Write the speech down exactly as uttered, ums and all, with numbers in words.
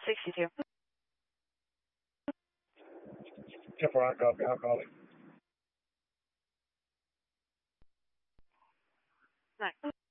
sixty-two. ten four, I copy. I'll call it. Nice.